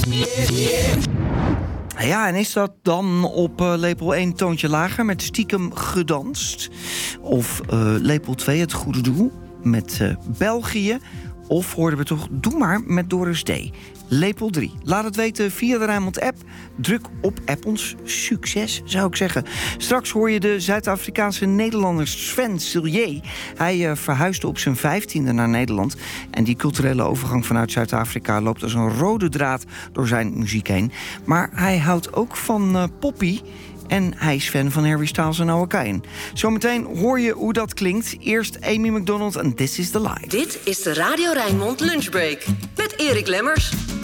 Ja, en is dat dan op lepel 1 toontje lager met Stiekem gedanst? Of lepel 2 Het Goede Doel met België? Of hoorden we toch Doe maar met Doris D? Lepel 3. Laat het weten via de Rijnmond-app. Druk op app ons. Succes, zou ik zeggen. Straks hoor je de Zuid-Afrikaanse Nederlander Sven Sillier. Hij verhuisde op zijn 15e naar Nederland. En die culturele overgang vanuit Zuid-Afrika loopt als een rode draad door zijn muziek heen. Maar hij houdt ook van poppy. En hij is fan van Harry Styles en Noah Kahan. Zometeen hoor je hoe dat klinkt. Eerst Amy McDonald en This is the Life. Dit is de Radio Rijnmond Lunchbreak met Erik Lemmers.